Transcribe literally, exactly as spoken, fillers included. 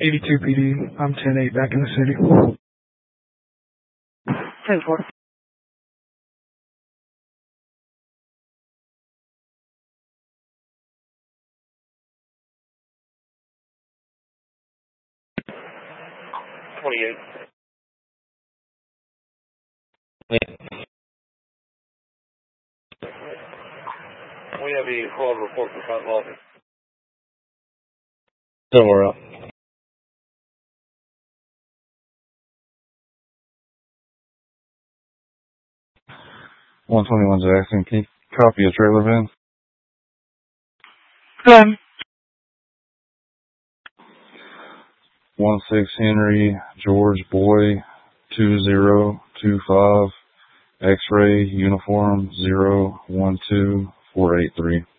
eighty-two P D. I'm ten eight back in the city. ten four. twenty-eight. We have a fraud report for front office. Somewhere up. one twenty-one Jackson, can you copy a trailer van? Um, one six Henry, George Boy, two zero two five, X-ray, uniform, zero one two four eight three.